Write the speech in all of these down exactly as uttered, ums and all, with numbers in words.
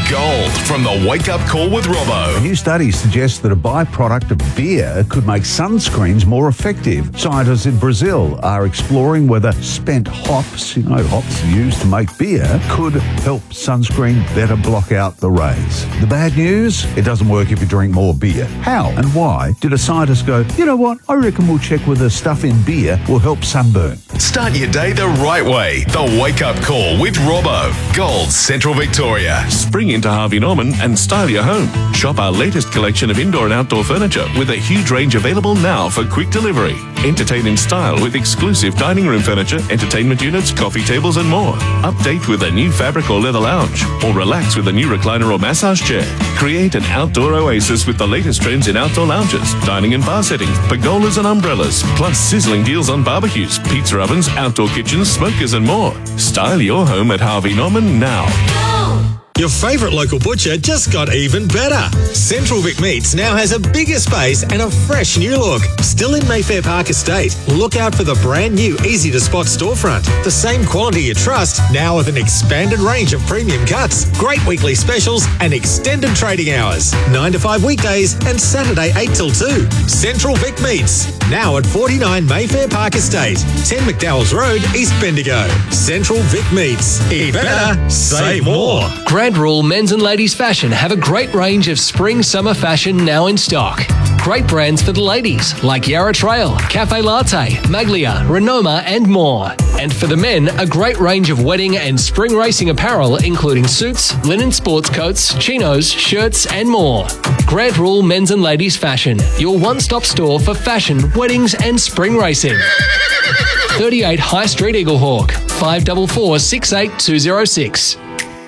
Gold from the Wake Up Call with Robbo. A new study suggests that a byproduct of beer could make sunscreens more effective. Scientists in Brazil are exploring whether spent hops, you know, hops used to make beer, could help sunscreen better block out the rays. The bad news? It doesn't work if you drink more beer. How and why did a scientist go, you know what, I reckon we'll check whether stuff in beer will help sunburn? Start your day the right way. The Wake Up Call with Robbo. Gold, Central Victoria. Spring into Harvey Norman and style your home. Shop our latest collection of indoor and outdoor furniture with a huge range available now for quick delivery. Entertain in style with exclusive dining room furniture, entertainment units, coffee tables and more. Update with a new fabric or leather lounge, or relax with a new recliner or massage chair. Create an outdoor oasis with the latest trends in outdoor lounges, dining and bar settings, pergolas and umbrellas, plus sizzling deals on barbecues, pizza ovens, outdoor kitchens, smokers and more. Style your home at Harvey Norman now. Your favourite local butcher just got even better. Central Vic Meats now has a bigger space and a fresh new look. Still in Mayfair Park Estate. Look out for the brand new easy-to-spot storefront. The same quality you trust, now with an expanded range of premium cuts, great weekly specials and extended trading hours. nine to five weekdays and Saturday eight till two. Central Vic Meats, now at forty-nine Mayfair Park Estate, ten McDowell's Road, East Bendigo. Central Vic Meats. Eat better, save more. Grand Rule Men's and Ladies Fashion have a great range of spring summer fashion now in stock. Great brands for the ladies like Yarra Trail, Cafe Latte, Maglia, Renoma and more. And for the men, a great range of wedding and spring racing apparel including suits, linen sports coats, chinos, shirts and more. Grand Rule Men's and Ladies Fashion, your one-stop store for fashion, weddings and spring racing. thirty-eight High Street Eaglehawk, five four four, six eight two zero six.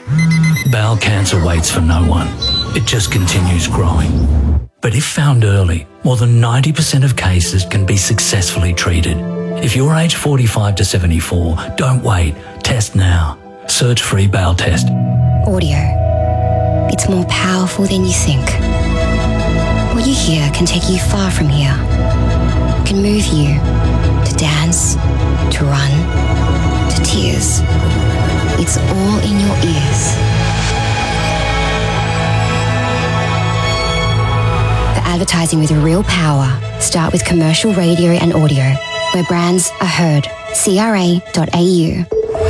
Bowel cancer waits for no one. It just continues growing. But if found early, more than ninety percent of cases can be successfully treated. If you're aged forty-five to seventy-four, don't wait. Test now. Search free bowel test. Audio. It's more powerful than you think. What you hear can take you far from here. It can move you to dance, to run, to tears. It's all in your ears. For advertising with real power, start with commercial radio and audio, where brands are heard. C R A dot A U.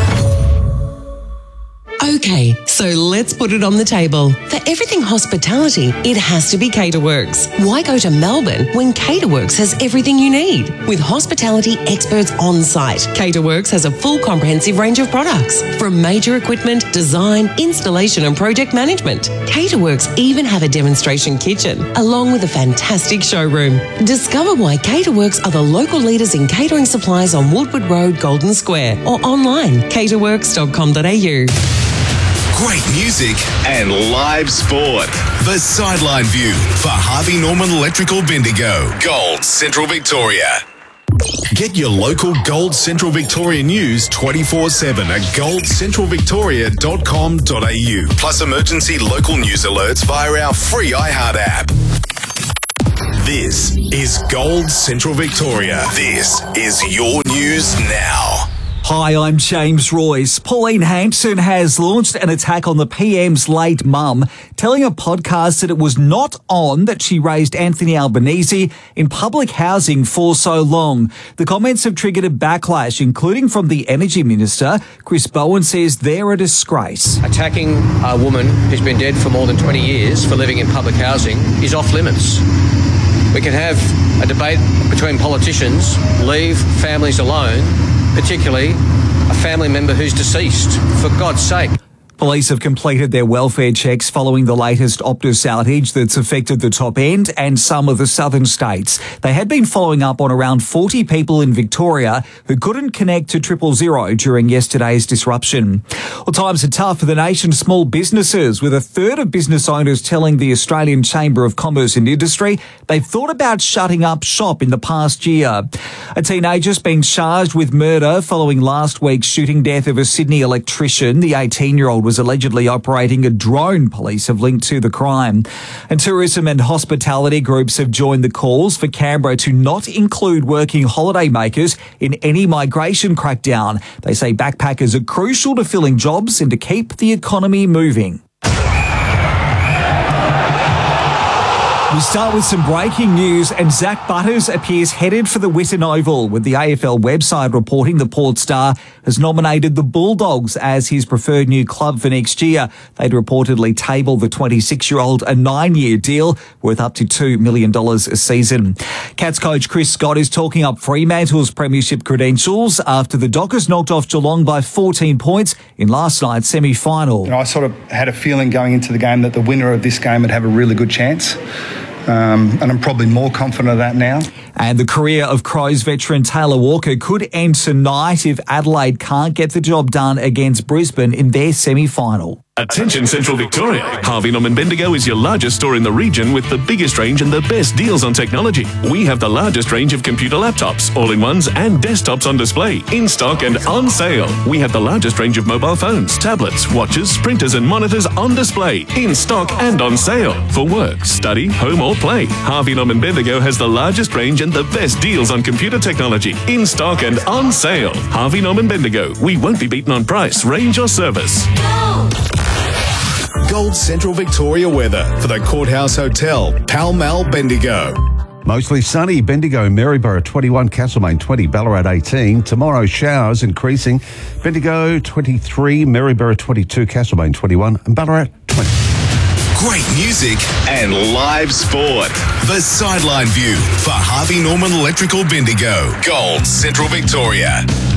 Okay, so let's put it on the table. For everything hospitality, it has to be Caterworks. Why go to Melbourne when Caterworks has everything you need? With hospitality experts on site, Caterworks has a full comprehensive range of products, from major equipment, design, installation and project management. Caterworks even have a demonstration kitchen, along with a fantastic showroom. Discover why Caterworks are the local leaders in catering supplies on Woodward Road, Golden Square, or online, caterworks dot com dot a u. Great music and live sport. The Sideline View for Harvey Norman Electrical Bendigo. Gold Central Victoria. Get your local Gold Central Victoria news twenty-four seven at gold central victoria dot com dot a u. Plus emergency local news alerts via our free iHeart app. This is Gold Central Victoria. This is your news now. Hi, I'm James Royce. Pauline Hanson has launched an attack on the P M's late mum, telling a podcast that it was not on that she raised Anthony Albanese in public housing for so long. The comments have triggered a backlash, including from the Energy Minister. Chris Bowen says they're a disgrace. Attacking a woman who's been dead for more than twenty years for living in public housing is off limits. We can have a debate between politicians, leave families alone, particularly a family member who's deceased, for God's sake. Police have completed their welfare checks following the latest Optus outage that's affected the top end and some of the southern states. They had been following up on around forty people in Victoria who couldn't connect to triple zero during yesterday's disruption. Well, times are tough for the nation's small businesses, with a third of business owners telling the Australian Chamber of Commerce and Industry they've thought about shutting up shop in the past year. A teenager's been charged with murder following last week's shooting death of a Sydney electrician. The eighteen-year-old was allegedly operating a drone, police have linked to the crime. And tourism and hospitality groups have joined the calls for Canberra to not include working holidaymakers in any migration crackdown. They say backpackers are crucial to filling jobs and to keep the economy moving. We start with some breaking news, and Zach Butters appears headed for the Whitten Oval, with the A F L website reporting the Port Star has nominated the Bulldogs as his preferred new club for next year. They'd reportedly table the twenty-six-year-old a nine-year deal worth up to two million dollars a season. Cats coach Chris Scott is talking up Fremantle's premiership credentials after the Dockers knocked off Geelong by fourteen points in last night's semi-final. You know, I sort of had a feeling going into the game that the winner of this game would have a really good chance. Um, and I'm probably more confident of that now. And the career of Crows veteran Taylor Walker could end tonight if Adelaide can't get the job done against Brisbane in their semi-final. Attention Central Victoria. Harvey Norman Bendigo is your largest store in the region with the biggest range and the best deals on technology. We have the largest range of computer laptops, all-in-ones and desktops on display, in stock and on sale. We have the largest range of mobile phones, tablets, watches, printers and monitors on display, in stock and on sale. For work, study, home or play, Harvey Norman Bendigo has the largest range and the best deals on computer technology, in stock and on sale. Harvey Norman Bendigo. We won't be beaten on price, range or service. Gold Central Victoria weather for the Courthouse Hotel, Pall Mall, Bendigo. Mostly sunny, Bendigo, Maryborough twenty-one, Castlemaine twenty, Ballarat eighteen. Tomorrow showers increasing, Bendigo twenty-three, Maryborough twenty-two, Castlemaine twenty-one and Ballarat twenty. Great music and live sport. The Sideline View for Harvey Norman Electrical Bendigo. Gold Central Victoria.